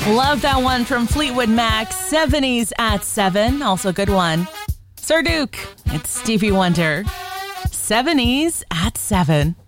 Love that one from Fleetwood Mac, 70s at 7. Also a good one. Sir Duke, it's Stevie Wonder, 70s at 7.